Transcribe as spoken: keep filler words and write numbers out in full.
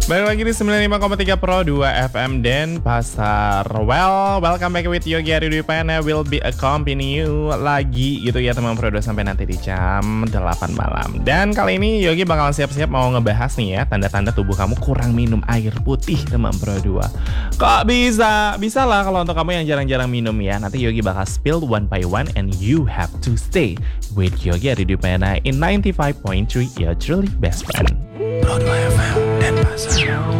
Balik lagi di sembilan puluh lima koma tiga Pro dua F M dan Pasar. Well, welcome back with Yogi Ari Dwi Payana. Will be accompany you lagi gitu ya teman Pro dua sampai nanti di jam delapan malam. Dan kali ini Yogi bakal siap-siap mau ngebahas nih ya tanda-tanda tubuh kamu kurang minum air putih teman Pro dua. Kok bisa? Bisa lah kalau untuk kamu yang jarang-jarang minum ya. Nanti Yogi bakal spill one by one and you have to stay with Yogi Ari Dwi Payana in ninety-five point three, your truly best friend. Pro dua F M dan Pasar.